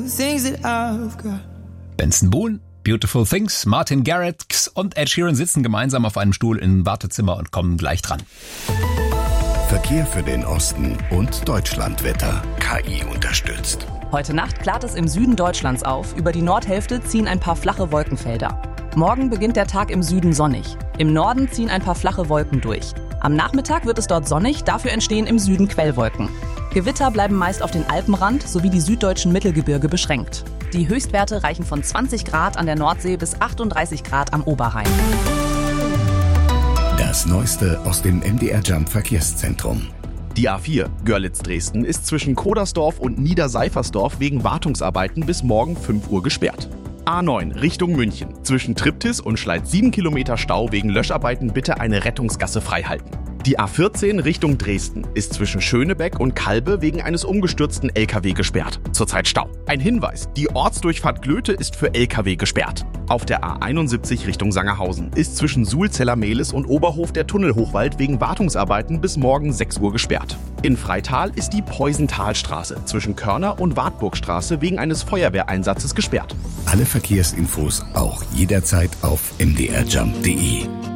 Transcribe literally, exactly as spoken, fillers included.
things that I've got. Benson Boone, Beautiful Things, Martin Garrix und Ed Sheeran sitzen gemeinsam auf einem Stuhl im Wartezimmer und kommen gleich dran. Verkehr für den Osten und Deutschlandwetter. K I unterstützt. Heute Nacht klart es im Süden Deutschlands auf. Über die Nordhälfte ziehen ein paar flache Wolkenfelder. Morgen beginnt der Tag im Süden sonnig. Im Norden ziehen ein paar flache Wolken durch. Am Nachmittag wird es dort sonnig, dafür entstehen im Süden Quellwolken. Gewitter bleiben meist auf den Alpenrand sowie die süddeutschen Mittelgebirge beschränkt. Die Höchstwerte reichen von zwanzig Grad an der Nordsee bis achtunddreißig Grad am Oberrhein. Das Neueste aus dem M D R Jump Verkehrszentrum. Die A vier Görlitz-Dresden ist zwischen Kodersdorf und Niederseifersdorf wegen Wartungsarbeiten bis morgen fünf Uhr gesperrt. A neun Richtung München. Zwischen Triptis und Schleiz sieben Kilometer Stau wegen Löscharbeiten bitte eine Rettungsgasse freihalten. Die A vierzehn Richtung Dresden ist zwischen Schönebeck und Kalbe wegen eines umgestürzten L K W gesperrt. Zurzeit Stau. Ein Hinweis, die Ortsdurchfahrt Glöte ist für L K W gesperrt. Auf der A einundsiebzig Richtung Sangerhausen ist zwischen Sulzeller-Mehlis und Oberhof der Tunnelhochwald wegen Wartungsarbeiten bis morgen sechs Uhr gesperrt. In Freital ist die Preußenthalstraße zwischen Körner und Wartburgstraße wegen eines Feuerwehreinsatzes gesperrt. Alle Verkehrsinfos auch jederzeit auf m d r jump punkt d e.